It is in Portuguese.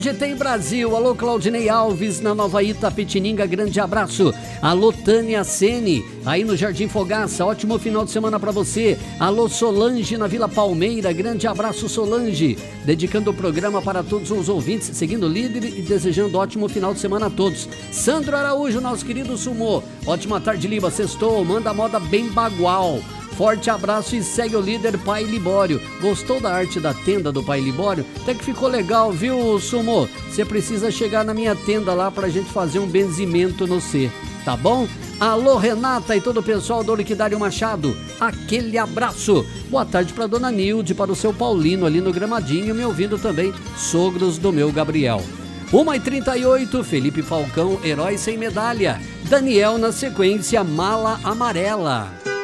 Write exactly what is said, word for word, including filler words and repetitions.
Hoje tem Brasil, alô Claudinei Alves na Nova Itapetininga, grande abraço. Alô Tânia Sene, aí no Jardim Fogaça, ótimo final de semana pra você. Alô Solange na Vila Palmeira, grande abraço Solange. Dedicando o programa para todos os ouvintes, seguindo o líder e desejando ótimo final de semana a todos. Sandro Araújo, nosso querido Sumô, ótima tarde Liba, sextou, manda a moda bem bagual. Forte abraço e segue o líder Pai Libório. Gostou da arte da tenda do Pai Libório? Até que ficou legal, viu, Sumo? Você precisa chegar na minha tenda lá pra gente fazer um benzimento no C, tá bom? Alô, Renata e todo o pessoal do Liquidário Machado, aquele abraço. Boa tarde pra dona Nilde, para o seu Paulino ali no Gramadinho, me ouvindo também, sogros do meu Gabriel. uma e trinta e oito, Felipe Falcão, herói sem medalha. Daniel na sequência, Mala Amarela.